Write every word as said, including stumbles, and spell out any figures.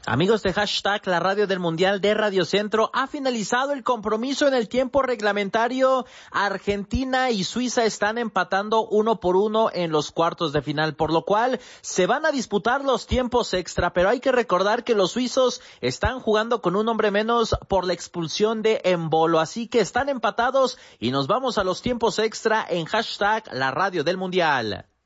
Amigos de Hashtag, la radio del Mundial de Radio Centro, ha finalizado el compromiso en el tiempo reglamentario. Argentina y Suiza están empatando uno por uno en los cuartos de final, por lo cual se van a disputar los tiempos extra, pero hay que recordar que los suizos están jugando con un hombre menos por la expulsión de Embolo, así que están empatados y nos vamos a los tiempos extra en Hashtag, la radio del Mundial.